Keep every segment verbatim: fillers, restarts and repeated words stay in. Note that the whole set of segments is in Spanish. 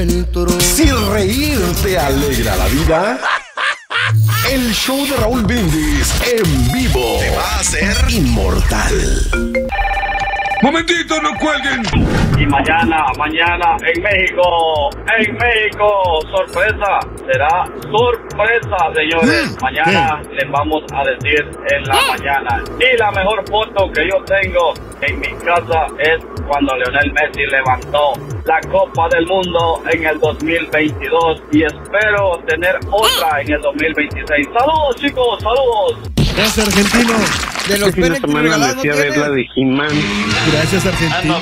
Si reír te alegra la vida, el show de Raúl Brindis en vivo te va a hacer inmortal. Momentito, no cuelguen. Y mañana, mañana en México, en México, sorpresa, será sorpresa, señores. Mm, mañana ¿qué? Les vamos a decir en la ¿Eh? mañana. Y la mejor foto que yo tengo en mi casa es cuando Lionel Messi levantó la Copa del Mundo en el dos mil veintidós y espero tener otra en el dos mil veintiséis. Saludos, chicos, saludos. Gracias, argentino. De los este fin de semana me fui a ver la de He-Man. Gracias, argentino.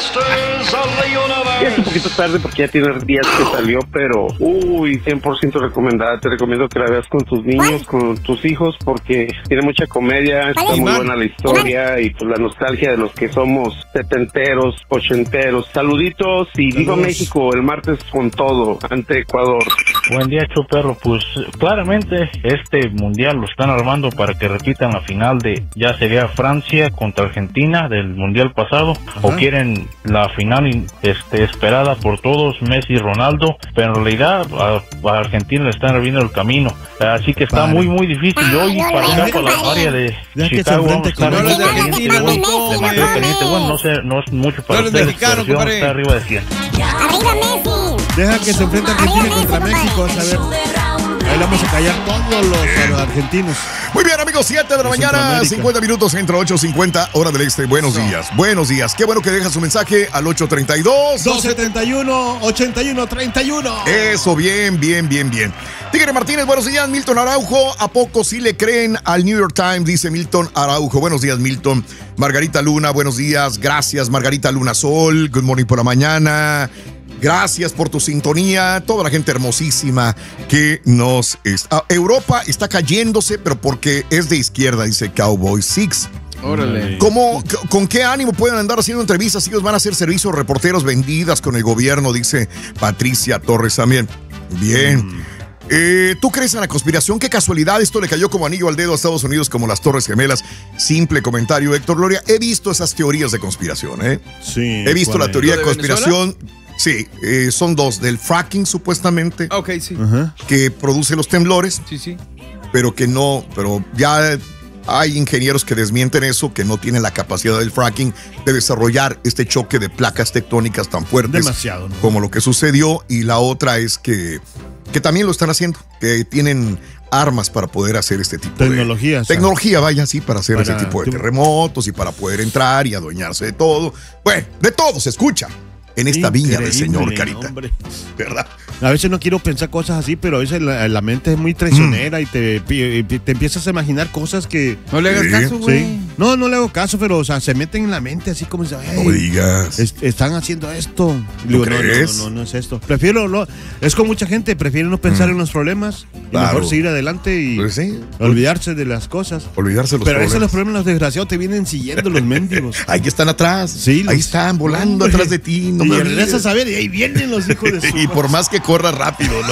Es un poquito tarde porque ya tiene días que salió, pero uy, cien por ciento recomendada. Te recomiendo que la veas con tus niños, con tus hijos, porque tiene mucha comedia, está muy buena la historia y pues la nostalgia de los que somos setenteros, ochenteros. Saluditos y viva México el martes con todo ante Ecuador. Buen día, Chuperro. Pues claramente este mundial lo están armando para que repitan la final de, ya sería Francia contra Argentina del mundial pasado. Ajá. O quieren la final este, esperada por todos, Messi y Ronaldo, pero en realidad a, a Argentina le están abriendo el camino, así que está vale. muy muy difícil. Hoy para acá, para la área de ya Chicago, vamos a estar no de Argentina, no, no, caliente. Bueno, no sé, no es mucho para no ustedes, pero sí vamos a estar arriba de cien. ¡Arriba Messi! Deja que se enfrente Argentina contra México, a saber. Ahí vamos a callar todos los, a los argentinos. Muy bien, amigos, siete de la mañana, cincuenta minutos, entre ocho cincuenta, hora del este. Buenos so. días, buenos días. Qué bueno que deja su mensaje al ocho treinta y dos, dos setenta y uno, ochenta y uno treinta y uno. Eso, bien, bien, bien, bien. Tigre Martínez, buenos días. Milton Araujo, ¿a poco sí le creen al New York Times? Dice Milton Araujo. Buenos días, Milton. Margarita Luna, buenos días. Gracias, Margarita Luna Sol. Good morning por la mañana. Gracias por tu sintonía, toda la gente hermosísima que nos... Es... Europa está cayéndose, pero porque es de izquierda, dice Cowboy Six. Órale. ¿Cómo, ¿Con qué ánimo pueden andar haciendo entrevistas? Ellos van a hacer servicios reporteros vendidas con el gobierno, dice Patricia Torres también. Bien. Mm. Eh, ¿Tú crees en la conspiración? Qué casualidad, esto le cayó como anillo al dedo a Estados Unidos como las Torres Gemelas. Simple comentario, Héctor Gloria. He visto esas teorías de conspiración, ¿eh? Sí. He visto la teoría de, de conspiración... Venezuela? Sí, eh, son dos, del fracking supuestamente, ok, sí. Uh-huh. que produce los temblores, sí, sí. pero que no, pero ya hay ingenieros que desmienten eso, que no tienen la capacidad del fracking de desarrollar este choque de placas tectónicas tan fuertes. Demasiado, ¿no? Como lo que sucedió, y la otra es que, que también lo están haciendo, que tienen armas para poder hacer este tipo tecnología, de... o sea, tecnología, vaya, sí, para hacer para, ese tipo de tú... terremotos y para poder entrar y adueñarse de todo. Bueno, de todo se escucha en esta viña del Señor, Carita. Hombre. ¿Verdad? A veces no quiero pensar cosas así, pero a veces la, la mente es muy traicionera mm. y te, te empiezas a imaginar cosas que... No le hagas ¿Sí? caso, güey. Sí. No, no le hago caso, pero o sea, se meten en la mente así como... Hey, no digas. Es, están haciendo esto. ¿Tú crees? No, no, no, no es esto. Prefiero... No, es con mucha gente, prefiere no pensar mm. en los problemas y claro. mejor seguir adelante y pues sí. olvidarse de las cosas. Olvidarse de los pero problemas. Pero a veces los problemas, los desgraciados, te vienen siguiendo los mendigos. Ahí que están atrás. Sí, los... Ahí están volando atrás de ti. No y me regresas a ver y ahí vienen los hijos de su... Y por más que corra rápido, ¿no?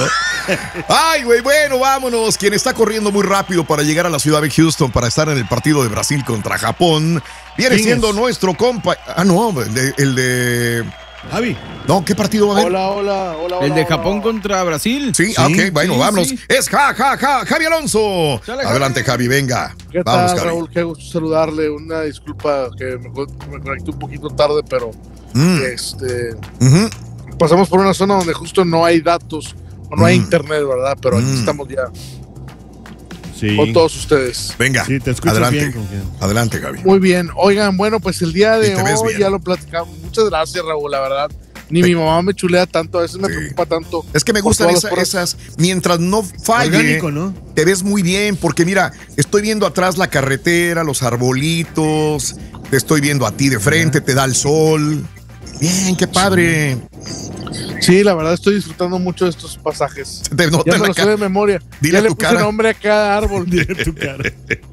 Ay, güey, bueno, vámonos. Quien está corriendo muy rápido para llegar a la ciudad de Houston para estar en el partido de Brasil contra Japón viene siendo es? nuestro compa... Ah, no, el de... El de... Javi. No, ¿qué partido va a haber? Hola, hola, hola. El hola, de Japón hola. contra Brasil. Sí, sí ok, bueno, sí, vámonos. Sí. Es ja, ja, ja, Javi Alonso. Chale, Adelante, Javi, venga. ¿Qué Vamos, tal, Javi. Raúl? Qué gusto saludarle. Una disculpa que me, me conecté un poquito tarde, pero mm. este uh-huh. pasamos por una zona donde justo no hay datos o no mm. hay internet, ¿verdad? Pero aquí mm. estamos ya. Sí. Con todos ustedes. Venga, sí, te adelante. Bien, adelante, Gaby. Muy bien. Oigan, bueno, pues el día de hoy ya lo platicamos. Muchas gracias, Raúl, la verdad. Ni sí. mi mamá me chulea tanto, a veces me sí. preocupa tanto. Es que me gustan esa, esas, mientras no falle, orgánico, ¿no? Te ves muy bien, porque mira, estoy viendo atrás la carretera, los arbolitos, te estoy viendo a ti de frente, te da el sol. Bien, qué padre. Sí, la verdad estoy disfrutando mucho de estos pasajes. Te nota ya me lo sé de memoria. Dile ya le tu puse cara. nombre a cada árbol. Dile tu cara.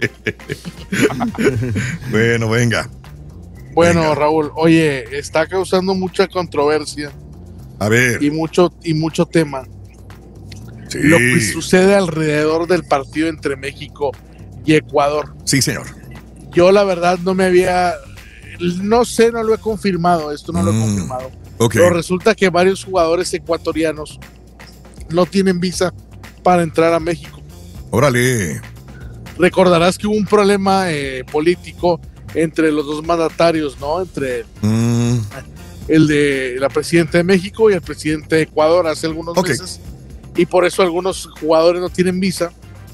Bueno, venga. Bueno, venga. Raúl, oye, está causando mucha controversia. A ver. Y mucho, y mucho tema. Sí. Lo que sucede alrededor del partido entre México y Ecuador. Sí, señor. Yo la verdad no me había... No sé, no lo he confirmado. Esto no mm. lo he confirmado. Ok. Pero resulta que varios jugadores ecuatorianos no tienen visa para entrar a México. Órale. Recordarás que hubo un problema eh, político entre los dos mandatarios, ¿no? Entre Mm, el de la presidenta de México y el presidente de Ecuador hace algunos Ok. meses. Y por eso algunos jugadores no tienen visa.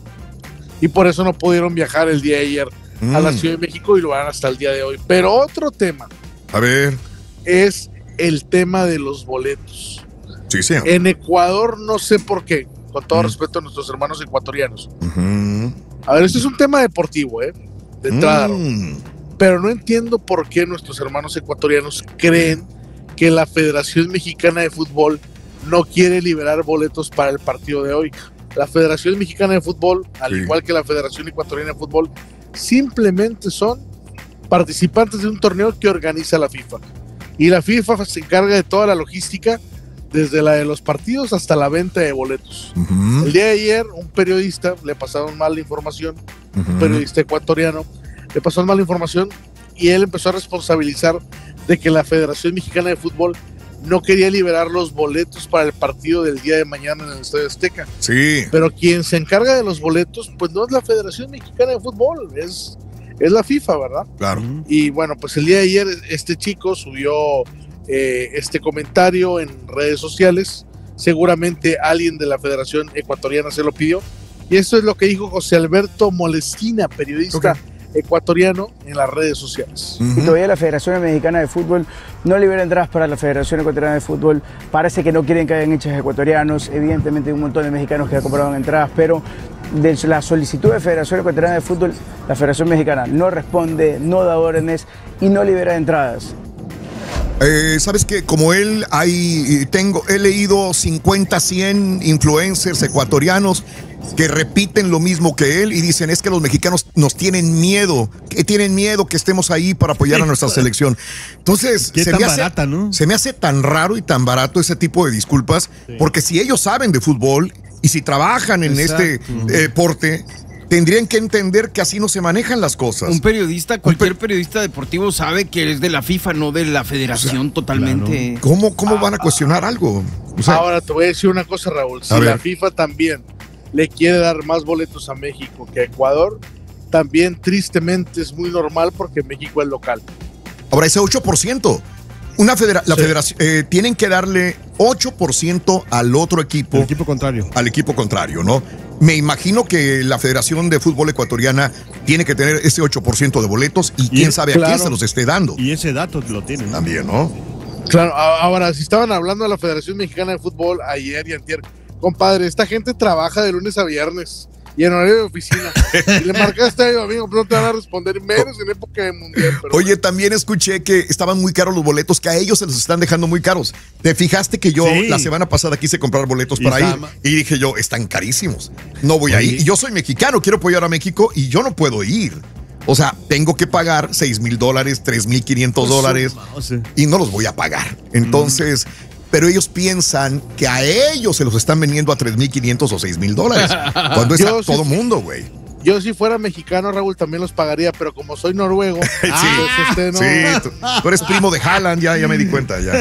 Y por eso no pudieron viajar el día de ayer mm. a la Ciudad de México y lo harán hasta el día de hoy. Pero otro tema A ver. es el tema de los boletos. Sí, sí. En Ecuador no sé por qué, con todo Mm. respeto a nuestros hermanos ecuatorianos. Ujú. A ver, esto es un tema deportivo, ¿eh? De entrada. Mm. Pero no entiendo por qué nuestros hermanos ecuatorianos creen que la Federación Mexicana de Fútbol no quiere liberar boletos para el partido de hoy. La Federación Mexicana de Fútbol, al Sí. igual que la Federación Ecuatoriana de Fútbol, simplemente son participantes de un torneo que organiza la FIFA. Y la FIFA se encarga de toda la logística, desde la de los partidos hasta la venta de boletos. Ujú. El día de ayer, un periodista le pasaron mal la información, un Ujú. periodista ecuatoriano, le pasaron mal la información y él empezó a responsabilizar de que la Federación Mexicana de Fútbol no quería liberar los boletos para el partido del día de mañana en el Estadio Azteca. Sí. Pero quien se encarga de los boletos, pues no es la Federación Mexicana de Fútbol, es, es la FIFA, ¿verdad? Claro. Y bueno, pues el día de ayer este chico subió eh, este comentario en redes sociales. Seguramente alguien de la Federación Ecuatoriana se lo pidió. Y esto es lo que dijo José Alberto Molestina, periodista Ok. ecuatoriano, en las redes sociales. Y Ujú. todavía la Federación Mexicana de Fútbol no libera entradas para la Federación Ecuatoriana de Fútbol. Parece que no quieren que hayan hinchas ecuatorianos. Evidentemente hay un montón de mexicanos que han comprado entradas, pero de la solicitud de Federación Ecuatoriana de Fútbol, la Federación Mexicana no responde, no da órdenes y no libera entradas. Eh, Sabes que como él hay, tengo, he leído cincuenta, cien influencers ecuatorianos que repiten lo mismo que él y dicen es que los mexicanos nos tienen miedo, que tienen miedo que estemos ahí para apoyar a nuestra selección. Entonces, Qué se tan me, hace, barata, ¿no? se me hace tan raro y tan barato ese tipo de disculpas, porque si ellos saben de fútbol y si trabajan en Exacto. este eh, deporte, tendrían que entender que así no se manejan las cosas. Un periodista, cualquier periodista deportivo sabe que es de la FIFA, no de la federación totalmente. ¿Cómo, cómo van a cuestionar algo? O sea, Ahora te voy a decir una cosa, Raúl. Si A la ver. FIFA también le quiere dar más boletos a México que a Ecuador, también tristemente es muy normal porque México es local. ahora ese ocho por ciento. Una federa la Sí. federación eh, tienen que darle ocho por ciento al otro equipo, El equipo contrario. al equipo contrario, ¿no? Me imagino que la Federación de Fútbol Ecuatoriana tiene que tener ese ocho por ciento de boletos y quién sabe a quién claro. se los esté dando. Y ese dato lo tienen. También, ¿no? Claro, a- ahora, si estaban hablando de la Federación Mexicana de Fútbol ayer y antier, compadre, esta gente trabaja de lunes a viernes y en horario de oficina. Y le marcaste a amigo, pues no te van a responder, menos en época de mundial. Pero Oye, también escuché que estaban muy caros los boletos, que a ellos se los están dejando muy caros. ¿Te fijaste que yo Sí. la semana pasada quise comprar boletos Y para ir? estaba- Y dije yo, están carísimos. No voy a Oye. ir. Y yo soy mexicano, quiero apoyar a México y yo no puedo ir. O sea, tengo que pagar seis mil dólares, tres mil quinientos dólares O sea, y no los voy a pagar. Entonces, pero ellos piensan que a ellos se los están vendiendo a tres mil quinientos o seis mil dólares. Cuando es Yo a sí- todo mundo, güey. yo si fuera mexicano, Raúl, también los pagaría, pero como soy noruego, pues, este, no. Sí, tú, tú eres primo de Haaland, ya, ya me di cuenta, ya.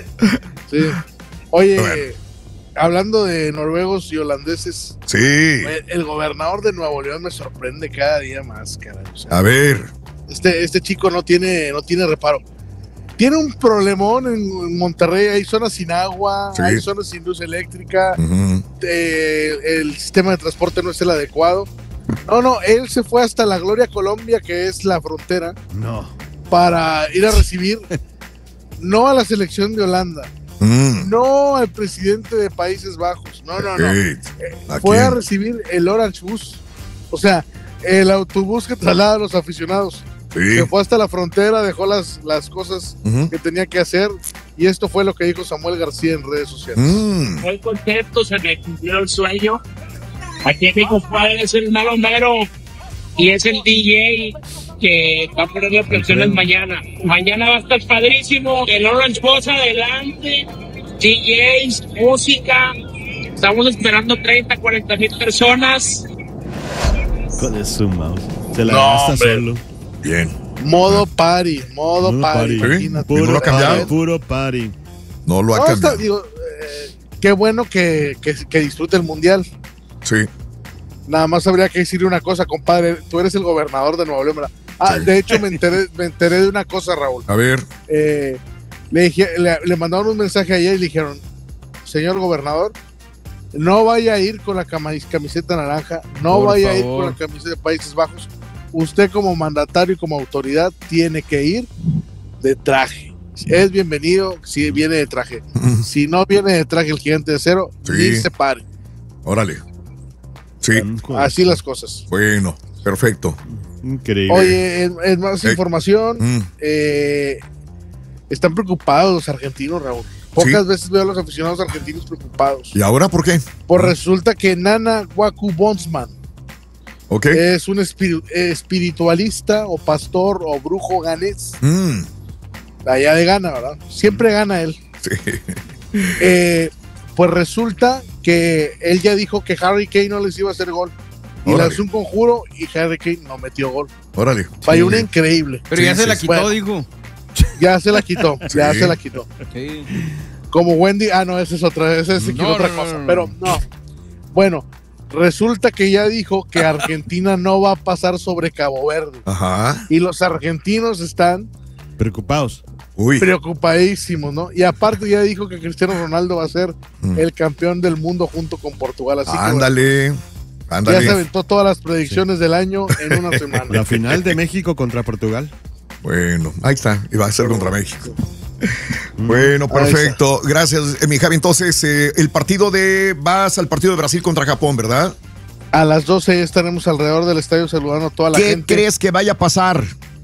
Sí. Oye, Bueno. hablando de noruegos y holandeses, Sí. el, el gobernador de Nuevo León me sorprende cada día más, caray. O sea, A ver. este, este chico no tiene, no tiene reparo. Tiene un problemón en Monterrey, hay zonas sin agua, Sí. hay zonas sin luz eléctrica, Ujú. eh, el sistema de transporte no es el adecuado. No, no, él se fue hasta la Gloria Colombia, que es la frontera, no. para ir a recibir no a la selección de Holanda, Mm. no al presidente de Países Bajos, no, no, no. Sí. ¿A Fue a quién? recibir el Orange Bus, o sea, el autobús que traslada a los aficionados. Sí. Se fue hasta la frontera, dejó las, las cosas Ujú. que tenía que hacer y esto fue lo que dijo Samuel García en redes sociales. Mm. Muy contento, se me cumplió el sueño. Aquí mi compadre es el malomero y es el D J que va a poner las canciones mañana. Mañana va a estar padrísimo. El Orange Boss adelante, D Js, música. Estamos esperando treinta, cuarenta mil personas. Con su mouse. Se la No, gasta hombre. solo. Bien. Modo party, modo Modo party. party. imagínate. ¿Y no lo Puro ha cambiado? party, puro party. No lo ha No, cambiado. está- digo, eh, qué bueno que, que, que disfrute el mundial. Sí. Nada más habría que decirle una cosa, compadre. Tú eres el gobernador de Nuevo León, ¿verdad? Ah, de hecho, me enteré, me enteré de una cosa, Raúl. A ver. Eh, le, dije, le, le mandaron un mensaje ayer y le dijeron, señor gobernador, no vaya a ir con la camis- camiseta naranja, no Por vaya a ir favor. con la camiseta de Países Bajos. Usted como mandatario y como autoridad tiene que ir de traje. Es bienvenido si viene de traje. Si no viene de traje el gigante de acero, Sí. ni se pare. Órale. Sí. Así las cosas. Bueno, perfecto. Increíble. Oye, en, en más Eh, información, mm. eh, están preocupados los argentinos, Raúl. Pocas veces veo a los aficionados argentinos preocupados. ¿Y ahora por qué? Pues resulta que Nana Waku Bondsman Ok. es un espiri- espiritualista o pastor o brujo ganés. Mm, Allá de Ghana, ¿verdad? Siempre gana él. sí. Eh, pues resulta que él ya dijo que Harry Kane no les iba a hacer gol. Y Órale. lanzó un conjuro y Harry Kane no metió gol. Órale. Falló una increíble. Pero Sí, ya se sí, la sí. quitó, Bueno. dijo. Ya se la quitó, ya Sí. se la quitó. Sí. Como Wendy, ah, no, esa es otra, esa es No, otra no, cosa. no, no. Pero no. Bueno, resulta que ya dijo que Argentina no va a pasar sobre Cabo Verde. Ajá. Y los argentinos están Preocupados. Uy. preocupadísimos, ¿no? Y aparte ya dijo que Cristiano Ronaldo va a ser Mm. el campeón del mundo junto con Portugal. Así Ándale. que bueno, ya se Ándale. aventó todas las predicciones del año en una semana. La final de México contra Portugal. Bueno, ahí está. Y va a ser contra México. Bueno, Ahí perfecto. Gracias, eh, mi Javi. Entonces, eh, el partido de. Vas al partido de Brasil contra Japón, ¿verdad? A las doce ya estaremos alrededor del estadio saludando a toda la ¿Qué gente. crees que vaya a pasar?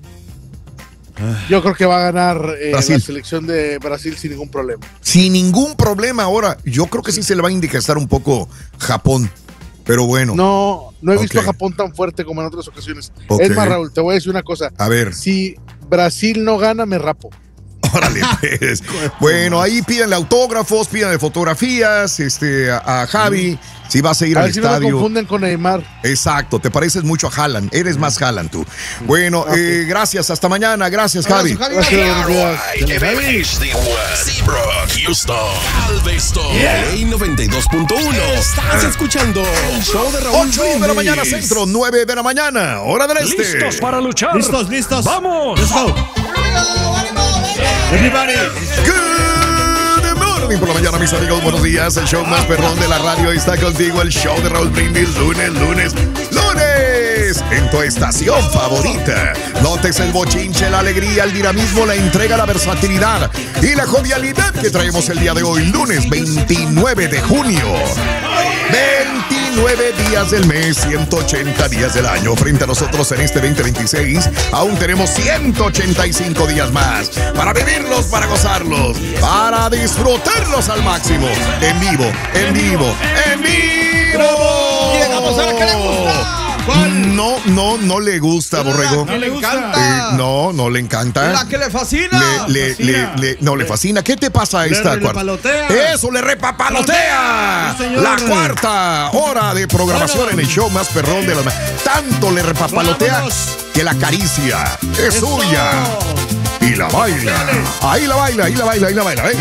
Yo creo que va a ganar eh, Brasil. la selección de Brasil sin ningún problema. Sin ningún problema ahora. Yo creo que sí se le va a indigestar un poco Japón. Pero bueno. No, no he visto Ok. a Japón tan fuerte como en otras ocasiones. Ok. Es más, Raúl, te voy a decir una cosa. A ver. Si Brasil no gana, me rapo. Órale, pues. Bueno, ahí pídanle autógrafos, pídanle fotografías este, a, a Javi. Si vas a ir A al ver si no me estadio. confunden con Neymar. Exacto, te pareces mucho a Haaland. Eres más Haaland tú. Bueno, eh, gracias. Hasta mañana. Gracias, Javi. Gracias, buenos días. H D one, Seabrook, Houston, Galveston, L A noventa y dos punto uno. Estás escuchando el show de Raúl ocho de la mañana Brindis. centro, nueve de la mañana, hora del este. ¿Listos para luchar? Listos, listos. ¡Vamos! Let's go. Everybody. Good morning por la mañana, mis amigos. Buenos días. El show más perrón de la radio está contigo. El show de Raúl Brindis. Lunes, lunes, lunes. En tu estación favorita. Notes el bochinche, la alegría, el dinamismo, la entrega, la versatilidad y la jovialidad que traemos el día de hoy. Lunes veintinueve de junio. veintinueve días del mes, ciento ochenta días del año. Frente a nosotros en este veinte veintiséis, aún tenemos ciento ochenta y cinco días más para vivirlos, para gozarlos, para disfrutarlos al máximo. En vivo, en vivo, en vivo. Llegamos a la que le gusta. No, no, no le gusta, Borrego. No le gusta. Eh, no, no le encanta. La que le fascina. Le, le, le, le- no, le fascina. ¿Qué te pasa a Le esta cuarta? repapalotea. Eso, le repapalotea. Sí, señor. La cuarta hora de programación en el show más perrón de la ma- Tanto le repapalotea Vámonos. que la caricia es suya. Y la baila. Ahí la baila, ahí la baila, ahí la baila. Venga.